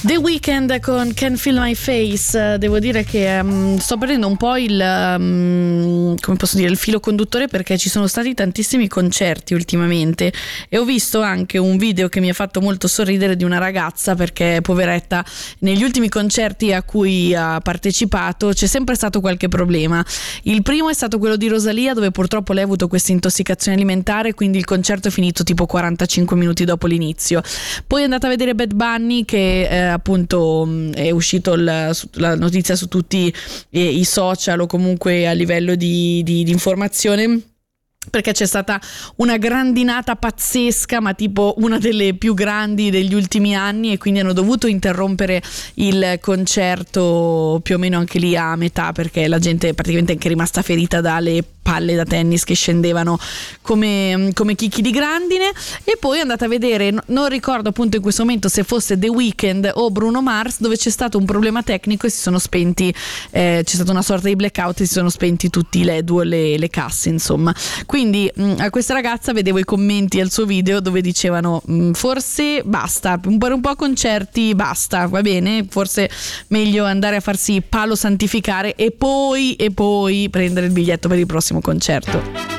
The Weeknd con Can Feel My Face. Devo dire che sto perdendo un po' come posso dire, il filo conduttore, perché ci sono stati tantissimi concerti ultimamente e ho visto anche un video che mi ha fatto molto sorridere di una ragazza, perché poveretta negli ultimi concerti a cui ha partecipato c'è sempre stato qualche problema. Il primo è stato quello di Rosalia, dove purtroppo lei ha avuto questa intossicazione alimentare, quindi il concerto è finito tipo 45 minuti dopo l'inizio. Poi è andata a vedere Bad Bunny, che appunto è uscito la notizia su tutti i social o comunque a livello di informazione, perché c'è stata una grandinata pazzesca, ma tipo una delle più grandi degli ultimi anni, e quindi hanno dovuto interrompere il concerto più o meno anche lì a metà, perché la gente è praticamente anche rimasta ferita dalle palle da tennis che scendevano come chicchi di grandine. E poi è andata a vedere, non ricordo appunto in questo momento se fosse The Weeknd o Bruno Mars, dove c'è stato un problema tecnico e si sono spenti, c'è stata una sorta di blackout e si sono spenti tutti le casse, insomma. Quindi a questa ragazza vedevo i commenti al suo video dove dicevano forse basta, per un po' concerti basta, va bene, forse meglio andare a farsi palo santificare e poi prendere il biglietto per il prossimo concerto.